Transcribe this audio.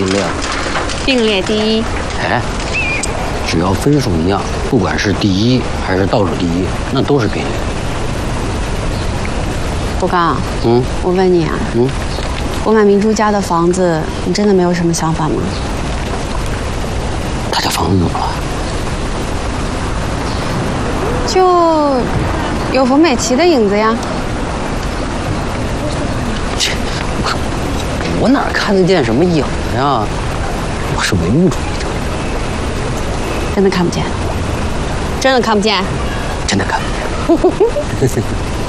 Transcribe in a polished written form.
并列， 并列第一。 哎，只要分数一样，不管是第一还是倒数第一，那都是并列。 吴刚，我问你啊，我买明珠家的房子，你真的没有什么想法吗？ 他家房子怎么了？ 就有冯美琪的影子呀。 切，我哪看得见什么影子呀？我是唯物主义者。 真的看不见？真的看不见？ 真的看不见。